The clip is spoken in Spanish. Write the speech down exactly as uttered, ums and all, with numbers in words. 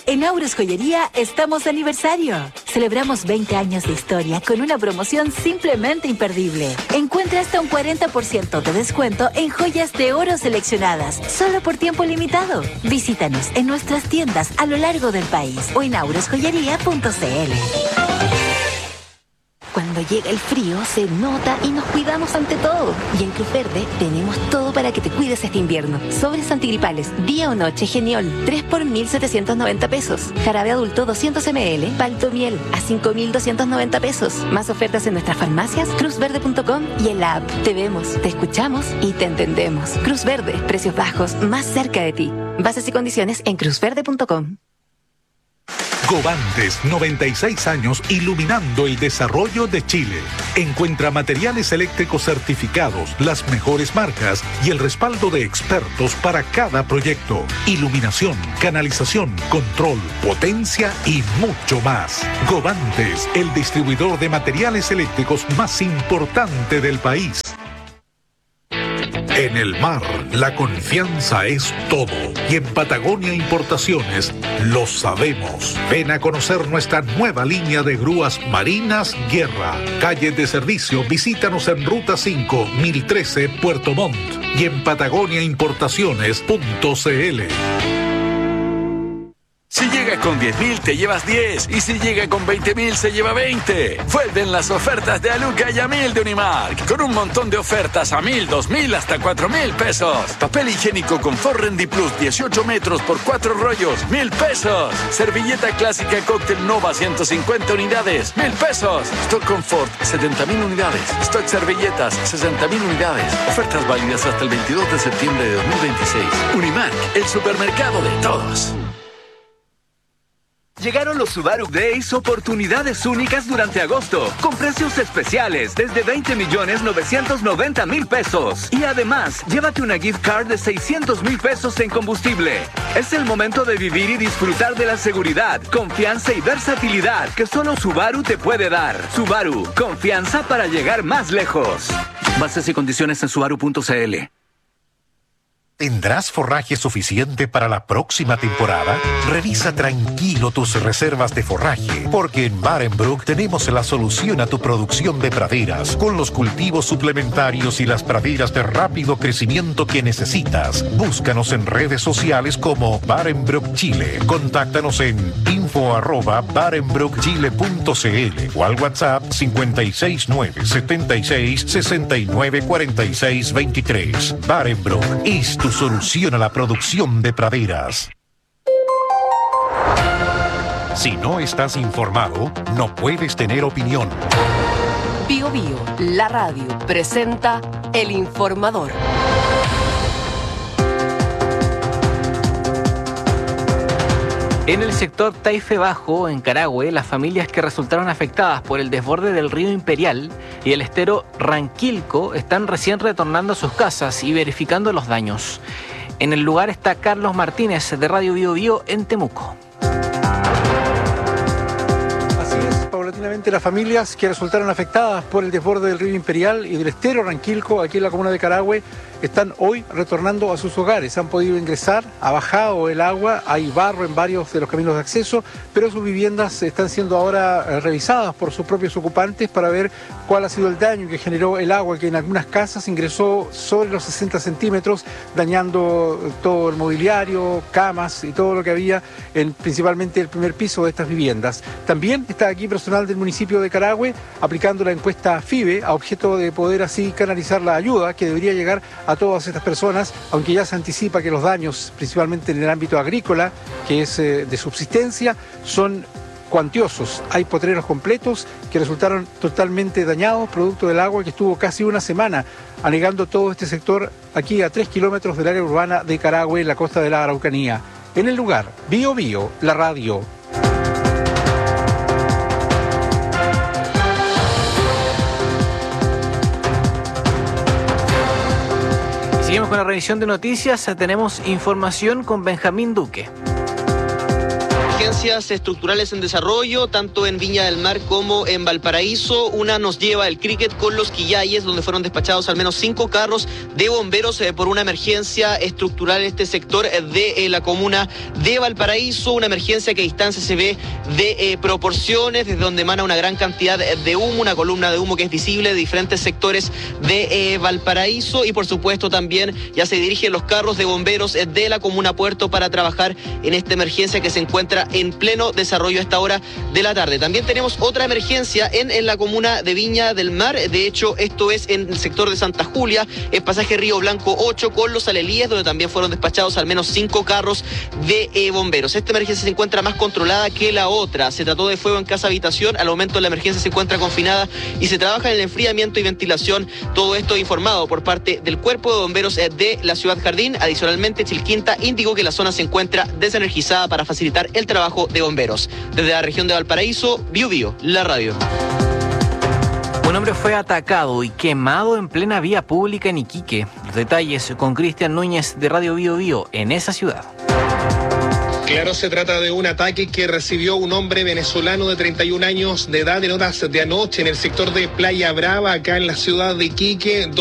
En Auros Joyería estamos de aniversario. Celebramos veinte años de historia con una promoción simplemente imperdible. Encuentra hasta un cuarenta por ciento de descuento en joyas de oro seleccionadas, solo por tiempo limitado. Visítanos en nuestras tiendas a lo largo del país o en auros joyería punto c l. Cuando llega el frío, se nota y nos cuidamos ante todo. Y en Cruz Verde tenemos todo para que te cuides este invierno. Sobres antigripales, día o noche, Geniol, tres por mil setecientos noventa pesos. Jarabe adulto doscientos mililitros, Paltomiel, a cinco mil doscientos noventa pesos. Más ofertas en nuestras farmacias, cruz verde punto com y en la app. Te vemos, te escuchamos y te entendemos. Cruz Verde, precios bajos, más cerca de ti. Bases y condiciones en cruz verde punto com. Govantes, noventa y seis años iluminando el desarrollo de Chile. Encuentra materiales eléctricos certificados, las mejores marcas y el respaldo de expertos para cada proyecto. Iluminación, canalización, control, potencia y mucho más. Govantes, el distribuidor de materiales eléctricos más importante del país. En el mar, la confianza es todo. Y en Patagonia Importaciones lo sabemos. Ven a conocer nuestra nueva línea de grúas marinas Guerra. Calle de servicio, visítanos en Ruta cinco, mil trece, Puerto Montt. Y en patagonia importaciones punto c l. Si llega con diez mil, te llevas diez. Y si llega con veinte mil, se lleva veinte. Vuelven las ofertas de Aluca y a mil de Unimark. Con un montón de ofertas a mil, dos mil, hasta cuatro mil pesos. Papel higiénico Confort Rendi Plus, dieciocho metros por cuatro rollos, mil pesos. Servilleta clásica Cóctel Nova, ciento cincuenta unidades, mil pesos. Stock Confort, setenta mil unidades. Stock Servilletas, sesenta mil unidades. Ofertas válidas hasta el veintidós de septiembre de dos mil veintiséis. Unimark, el supermercado de todos. Llegaron los Subaru Days, oportunidades únicas durante agosto, con precios especiales desde veinte millones novecientos noventa mil pesos. Y además, llévate una gift card de seiscientos mil pesos en combustible. Es el momento de vivir y disfrutar de la seguridad, confianza y versatilidad que solo Subaru te puede dar. Subaru, confianza para llegar más lejos. Bases y condiciones en subaru punto c l. ¿Tendrás forraje suficiente para la próxima temporada? Revisa tranquilo tus reservas de forraje, porque en Barenbrook tenemos la solución a tu producción de praderas, con los cultivos suplementarios y las praderas de rápido crecimiento que necesitas. Búscanos en redes sociales como Barenbrook Chile. Contáctanos en info arroba barenbrook chile punto c l o al WhatsApp cinco seis nueve, siete seis, seis nueve, cuatro seis dos tres. Barenbrook es tu solución a la producción de praderas. Si no estás informado, no puedes tener opinión. Bio Bio, la radio, presenta El Informador. En el sector Taife Bajo, en Carahue, las familias que resultaron afectadas por el desborde del río Imperial y el estero Ranquilco están recién retornando a sus casas y verificando los daños. En el lugar está Carlos Martínez de Radio Bio Bio en Temuco. Así es, paulatinamente las familias que resultaron afectadas por el desborde del río Imperial y del estero Ranquilco aquí en la comuna de Carahue están hoy retornando a sus hogares. Han podido ingresar, ha bajado el agua, hay barro en varios de los caminos de acceso, pero sus viviendas están siendo ahora revisadas por sus propios ocupantes para ver cuál ha sido el daño que generó el agua, que en algunas casas ingresó sobre los sesenta centímetros, dañando todo el mobiliario, camas y todo lo que había en principalmente el primer piso de estas viviendas. También está aquí personal del municipio de Carahue aplicando la encuesta FIBE a objeto de poder así canalizar la ayuda que debería llegar a todas estas personas, aunque ya se anticipa que los daños, principalmente en el ámbito agrícola, que es eh, de subsistencia, son cuantiosos. Hay potreros completos que resultaron totalmente dañados, producto del agua que estuvo casi una semana anegando todo este sector aquí a tres kilómetros del área urbana de Carahue, en la costa de la Araucanía. En el lugar, Bio Bio, la radio. Seguimos con la revisión de noticias. Tenemos información con Benjamín Duque. emergencias estructurales en desarrollo, tanto en Viña del Mar como en Valparaíso. Una nos lleva el Cricket con los Quillayes, donde fueron despachados al menos cinco carros de bomberos eh, por una emergencia estructural en este sector eh, de eh, la comuna de Valparaíso. Una emergencia que a distancia se ve de eh, proporciones, desde donde emana una gran cantidad de humo, una columna de humo que es visible de diferentes sectores de eh, Valparaíso. Y por supuesto también ya se dirigen los carros de bomberos eh, de la comuna Puerto para trabajar en esta emergencia que se encuentra en pleno desarrollo a esta hora de la tarde. También tenemos otra emergencia en, en la comuna de Viña del Mar. De hecho, esto es en el sector de Santa Julia, el pasaje Río Blanco ocho con los Alelíes, donde también fueron despachados al menos cinco carros de eh, bomberos. Esta emergencia se encuentra más controlada que la otra. Se trató de fuego en casa habitación. Al momento la emergencia se encuentra confinada y se trabaja en el enfriamiento y ventilación. Todo esto informado por parte del Cuerpo de Bomberos de la Ciudad Jardín. Adicionalmente, Chilquinta indicó que la zona se encuentra desenergizada para facilitar el trabajo de bomberos. Desde la región de Valparaíso, Bio Bio, la radio. Un hombre fue atacado y quemado en plena vía pública en Iquique. Los detalles con Cristian Núñez de Radio Bio Bio en esa ciudad. Claro, se trata de un ataque que recibió un hombre venezolano de treinta y un años de edad en horas de anoche en el sector de Playa Brava, acá en la ciudad de Iquique.